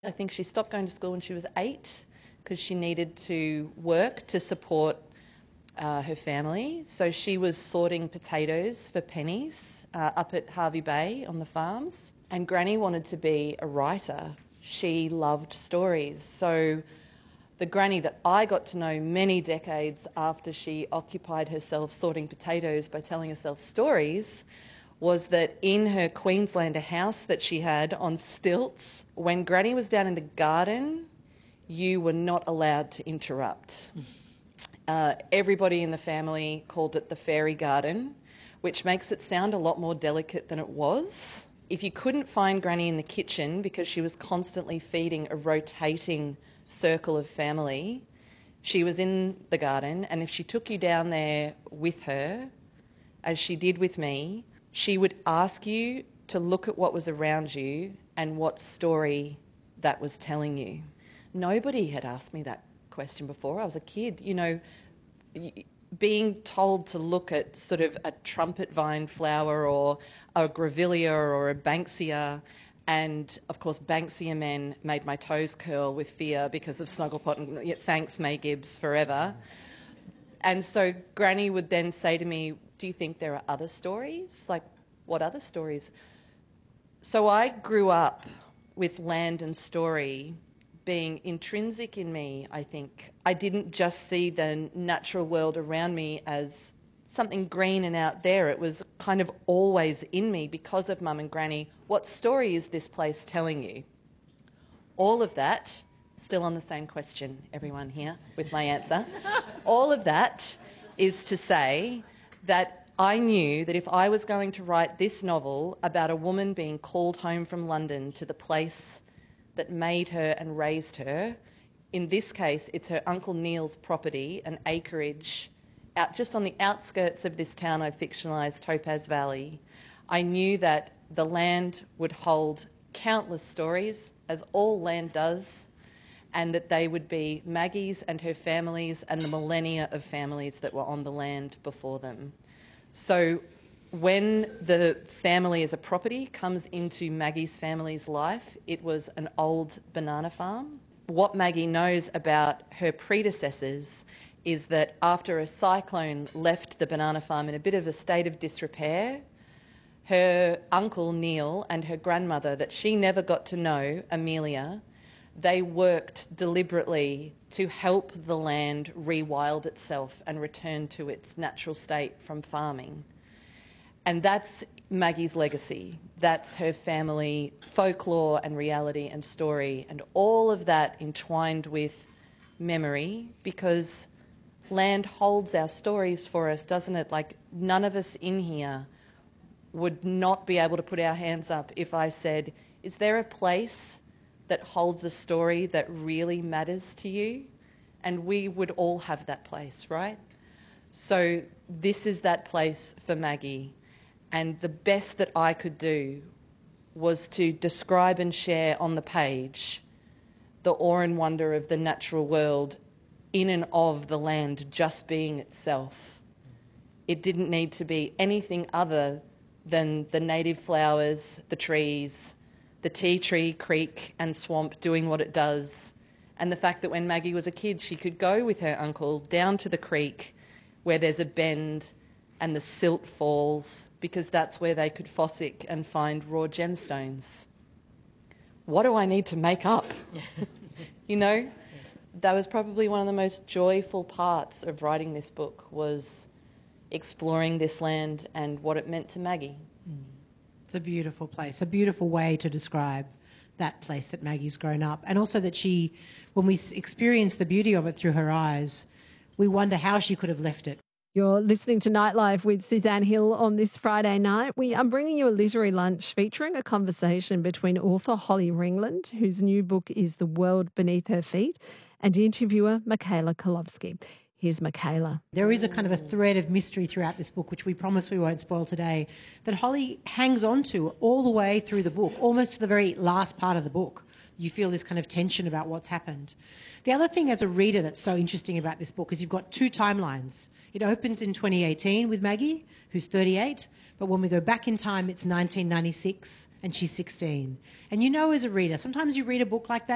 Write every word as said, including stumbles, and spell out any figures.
I think she stopped going to school when she was eight because she needed to work to support uh, her family. So she was sorting potatoes for pennies uh, up at Hervey Bay on the farms. And Granny wanted to be a writer. She loved stories. So the Granny that I got to know many decades after she occupied herself sorting potatoes by telling herself stories was that in her Queenslander house that she had on stilts, when Granny was down in the garden, you were not allowed to interrupt. Uh, everybody in the family called it the fairy garden, which makes it sound a lot more delicate than it was. If you couldn't find Granny in the kitchen because she was constantly feeding a rotating circle of family, she was in the garden, and if she took you down there with her, as she did with me, she would ask you to look at what was around you and what story that was telling you. Nobody had asked me that question before. I was a kid, you know, being told to look at sort of a trumpet vine flower or a grevillea or a banksia, and of course Banksia men made my toes curl with fear because of Snugglepot and thanks May Gibbs forever. And so Granny would then say to me, do you think there are other stories? Like, what other stories? So I grew up with land and story being intrinsic in me, I think. I didn't just see the natural world around me as something green and out there. It was kind of always in me because of Mum and Granny. What story is this place telling you? All of that, still on the same question, everyone here, with my answer. All of that is to say that I knew that if I was going to write this novel about a woman being called home from London to the place that made her and raised her, in this case it's her Uncle Neil's property, an acreage out just on the outskirts of this town I've fictionalised, Topaz Valley, I knew that the land would hold countless stories, as all land does, and that they would be Maggie's and her family's and the millennia of families that were on the land before them. So when the family as a property comes into Maggie's family's life, it was an old banana farm. What Maggie knows about her predecessors is that after a cyclone left the banana farm in a bit of a state of disrepair, her uncle Neil and her grandmother that she never got to know, Amelia, they worked deliberately to help the land rewild itself and return to its natural state from farming. And that's Maggie's legacy. That's her family folklore and reality and story, and all of that entwined with memory, because land holds our stories for us, doesn't it? Like, none of us in here would not be able to put our hands up if I said, is there a place that holds a story that really matters to you? And we would all have that place, right? So this is that place for Maggie. And the best that I could do was to describe and share on the page the awe and wonder of the natural world in and of the land just being itself. It didn't need to be anything other than the native flowers, the trees, the tea tree, creek and swamp doing what it does, and the fact that when Maggie was a kid she could go with her uncle down to the creek where there's a bend and the silt falls, because that's where they could fossick and find raw gemstones. What do I need to make up? You know? That was probably one of the most joyful parts of writing this book, was exploring this land and what it meant to Maggie. Mm. It's a beautiful place, a beautiful way to describe that place that Maggie's grown up, and also that she, when we experience the beauty of it through her eyes, we wonder how she could have left it. You're listening to Nightlife with Suzanne Hill on this Friday night. We are bringing you a literary lunch featuring a conversation between author Holly Ringland, whose new book is The World Beneath Her Feet, and interviewer Michaela Kolowski. Here's Michaela. There is a kind of a thread of mystery throughout this book, which we promise we won't spoil today, that Holly hangs on to all the way through the book, almost to the very last part of the book. You feel this kind of tension about what's happened. The other thing as a reader that's so interesting about this book is you've got two timelines. It opens in twenty eighteen with Maggie, who's thirty-eight, but when we go back in time, it's nineteen ninety-six and she's sixteen. And you know as a reader, sometimes you read a book like that,